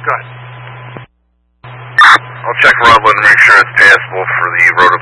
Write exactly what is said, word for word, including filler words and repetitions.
Go ahead. I'll check Rutland and make sure it's passable for the road